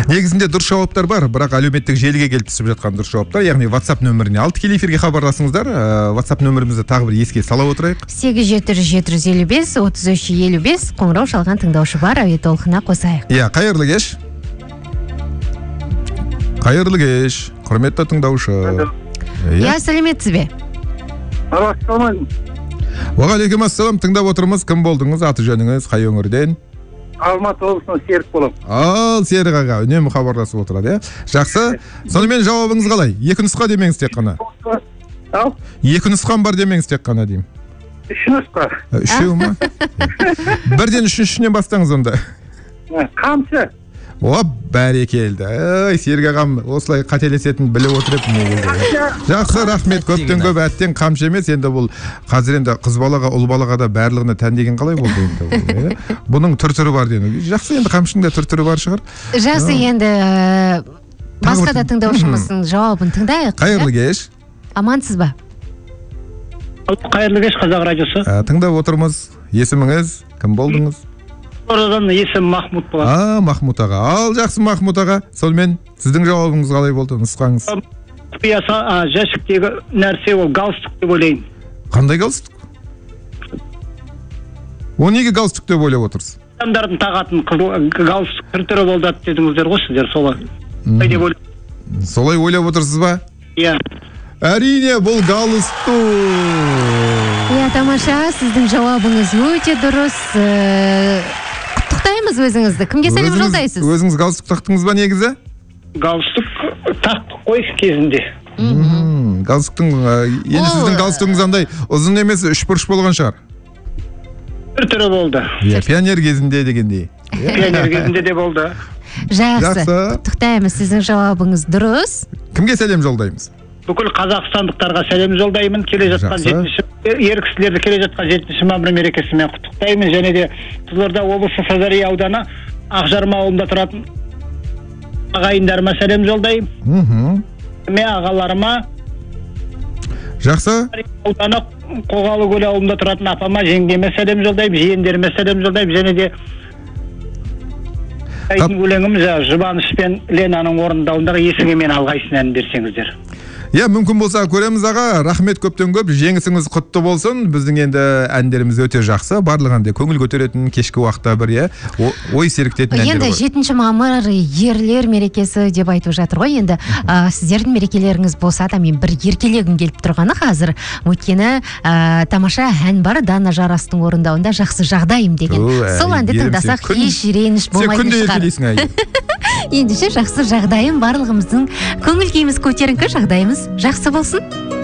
Негізінде дұрыс жауаптар бар, бірақ әлеуметтік желіге келіп түсіп жатқан дұрыс жауаптар, яғни WhatsApp нөміріне ал тікелей эфирге хабарласыңыздар. WhatsApp нөмірімізді тағы бір еске сала отырайық. 87-755-3355 қоңырау шалған тыңдаушы бар, әуе толқынына қосайық. Иә, қайырлы кеш. Қайырлы кеш, құрметті тыңдаушы. Иә, сәлеметсіз бе? Уағалейкум ассалам, тыңдап отырмыз. Кім болдыңыз, аты жөніңіз, қай өңірден? Алматы облысынан Серік болам. Ал, Серік аға, үнемі хабарласып отырады, иә? Жақсы. Сонымен жауабыңыз қалай? Екі нұсқа демеңіз тек қана. Ал? Екі нұсқам бар демеңіз тек қана деймін. Үш нұсқа. Үшеу ма? Бірден үшіншіден бастаңыз онда. Қамшы. О, бәрекелді. Ай, Серік ағам осылай қателесетін біліп отырып негізі. Жақсы, рахмет, көптен көп әттен қамшы емес. Енді бұл қазір енді қыз балаға, ұл балаға да барлығына тән деген қалай болды енді. Бұның түр-түрі бар деген. Жақсы, енді қамшының да түр-түрі бар шығар. Жақсы, енді басқа да тыңдаушымыздың жауабын тыңдайық. Қайырлы кеш. Амансыз ба? Қайырлы кеш, Қазақ радиосы. Тыңдап отырмыз. Есіміңіз, кім болдыңыз? Oradan есім Махмут болады. Махмут аға. Ал, жақсы Махмут аға. Сонымен сіздің жауабыңыз қалай болды? Нұсқаңыз. Жәшіктегі нәрсе ол галстук деп ойлайын. Қандай галстук? О, неге галстук деп ойлап отырсыз? Адамдардың тағатын галстук түр-түрі болды дедіңіздер ғой сіздер, солай. Солай ойлап отырсыз ба? Иә. Әрине, бұл галстук. Иә, тамаша, сіздің жауабыңыз өте дұрыс. Құттықтаймыз өзіңізді. Кімге сәлем жолдайсыз? Өзіңіз галстук тақтыңыз ба негізі? Галстук тақтық қой кезінде. Галстуктың, енді сіздің галстугыңыз андай ұзын емес, үшбұрыш болған шығар. Түр-түрі болды. Пионер кезінде дегендей. Пионер кезінде де болды. Жақсы, құттықтаймыз, сіздің жауабыңыз дұрыс. Кімге сәлем жолдаймыз? Бүкіл қазақстандықтарға сәлем жолдаймын. Келе жатқан ер кісілерді келе жатқан 7 мамыр мерекесімен құттықтаймын. Және де Қызылорда облысы Сазария ауданы Ақжарма ауылында тұратын ағайындарыма сәлем жолдаймын. Мен ағаларыма. Жақсы. Ауданы Қоғалы көл ауылында тұратын апама, жеңгеме сәлем жолдаймын, жиендеріме сәлем жолдаймын. Және де өлеңім Жұбаныш пен Ленаның орындауындағы есіңе мен алғайсын әнін берсеңіздер. Иә, мүмкін болса көреміз аға. Рахмет көптен көп. Жеңісіңіз құтты болсын. Біздің енді әндеріміз өте жақсы. Барлығында көңіл көтеретін, кешкі уақытта бір ой серіктетін әндер ғой. Енді 7 мамыр ерлер мерекесі деп айтып жатыр ғой. Енді сіздердің мерекелеріңіз болса да мен бір еркелегім келіп тұрғаны қазір. Өйткені тамаша ән бар, Дана Жарастың орындауында жақсы жағдайым деген. Сол әнді тыңдасақ еш реніш болмайтын шығар. Ендеше жақсы жағдайым, барлығымыздың көңіл күйіміз көтеріңкі, жағдайымыз жақсы болсын.